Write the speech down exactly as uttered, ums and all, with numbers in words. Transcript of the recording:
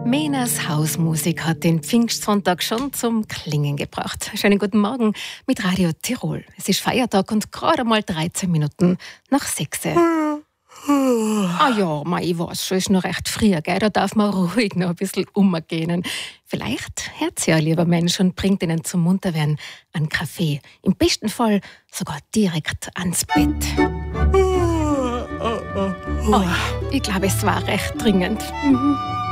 Menas Hausmusik hat den Pfingstsonntag schon zum Klingen gebracht. Schönen guten Morgen mit Radio Tirol. Es ist Feiertag und gerade mal dreizehn Minuten nach sechs. Ah ja, mei, ich weiß schon, ist noch recht früh, gell? Da darf man ruhig noch ein bisschen umgehen. Vielleicht hört sie ja, lieber Mensch, und bringt ihnen zum Munterwerden einen Kaffee. Im besten Fall sogar direkt ans Bett. Oh, ich glaube, es war recht dringend. Mhm.